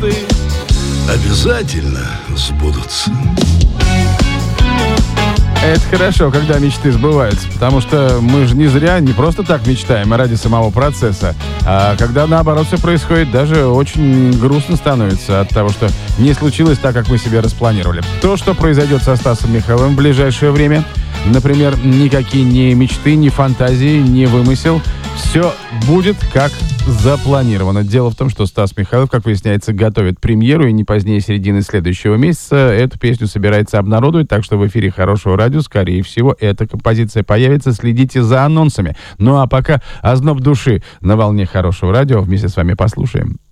мечты обязательно сбудутся. Это хорошо, когда мечты сбываются, потому что мы же не зря, не просто так мечтаем, а ради самого процесса. А когда наоборот все происходит, даже очень грустно становится от того, что не случилось так, как мы себе распланировали. То, что произойдет со Стасом Михайловым в ближайшее время, например, никакие ни мечты, ни фантазии, ни вымысел, все будет как запланировано. Дело в том, что Стас Михайлов, как выясняется, готовит премьеру, и не позднее середины следующего месяца эту песню собирается обнародовать, так что в эфире Хорошего радио, скорее всего, эта композиция появится. Следите за анонсами. Ну а пока озноб души на волне Хорошего радио вместе с вами послушаем.